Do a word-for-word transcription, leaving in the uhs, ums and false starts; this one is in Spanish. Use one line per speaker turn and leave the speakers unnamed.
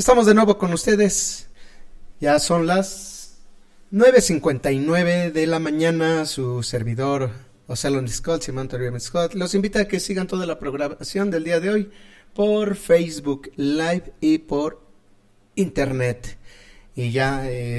Estamos de nuevo con ustedes. Ya son las nueve cincuenta y nueve de la mañana. Su servidor, Ocelon Scott, Simón Toribio Scott, los invita a que sigan toda la programación del día de hoy por Facebook Live y por Internet. Y ya... Eh,